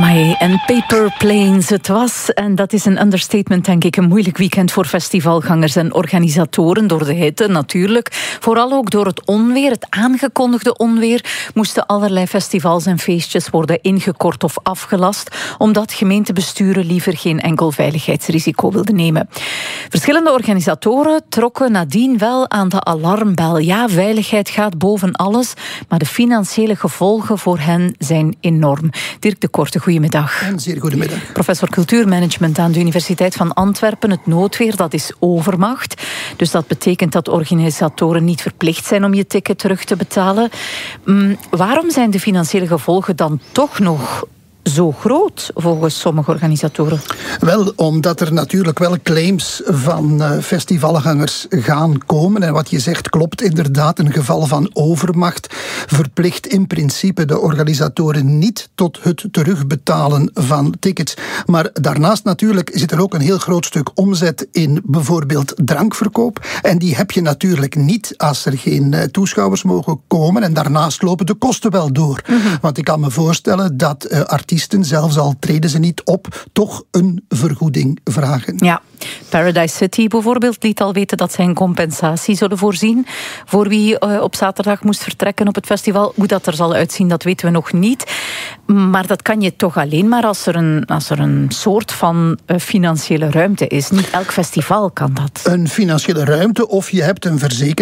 Amai, en Paper Planes het was, en dat is een understatement denk ik, een moeilijk weekend voor festivalgangers en organisatoren, door de hitte natuurlijk. Vooral ook door het onweer, het aangekondigde onweer, moesten allerlei festivals en feestjes worden ingekort of afgelast, omdat gemeentebesturen liever geen enkel veiligheidsrisico wilden nemen. Verschillende organisatoren trokken nadien wel aan de alarmbel. Ja, veiligheid gaat boven alles, maar de financiële gevolgen voor hen zijn enorm. Dirk de Korte, goedemiddag. Een zeer goedemiddag. Professor cultuurmanagement aan de Universiteit van Antwerpen. Het noodweer, dat is overmacht. Dus dat betekent dat organisatoren niet verplicht zijn om je ticket terug te betalen. Waarom zijn de financiële gevolgen dan toch nog zo groot volgens sommige organisatoren? Wel, omdat er natuurlijk wel claims van festivalgangers gaan komen. En wat je zegt klopt inderdaad. Een geval van overmacht verplicht in principe de organisatoren niet tot het terugbetalen van tickets. Maar daarnaast natuurlijk zit er ook een heel groot stuk omzet in bijvoorbeeld drankverkoop. En die heb je natuurlijk niet als er geen toeschouwers mogen komen. En daarnaast lopen de kosten wel door. Want ik kan me voorstellen dat artiesten, zelfs al treden ze niet op, toch een vergoeding vragen. Ja, Paradise City bijvoorbeeld liet al weten dat zij een compensatie zullen voorzien voor wie op zaterdag moest vertrekken op het festival. Hoe dat er zal uitzien, dat weten we nog niet. Maar dat kan je toch alleen maar als er een soort van financiële ruimte is. Niet elk festival kan dat. Een financiële ruimte of je hebt een verzekering